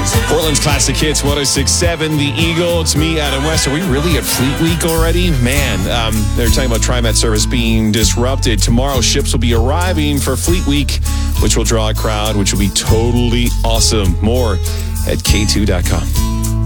Portland's Classic Hits, 106.7, The Eagle. It's me, Adam West. Are we really at Fleet Week already? Man, they're talking about TriMet service being disrupted. Tomorrow, ships will be arriving for Fleet Week, which will draw a crowd, which will be totally awesome. More at K2.com.